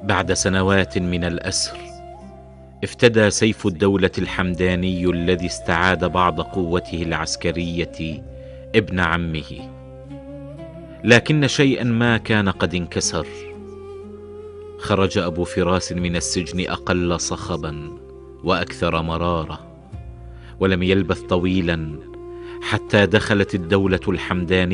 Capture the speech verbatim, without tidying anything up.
بعد سنوات من الأسر افتدى سيف الدولة الحمداني الذي استعاد بعض قوته العسكرية ابن عمه، لكن شيئا ما كان قد انكسر. خرج أبو فراس من السجن أقل صخبا وأكثر مرارة، ولم يلبث طويلا حتى دخلت الدولة الحمدانية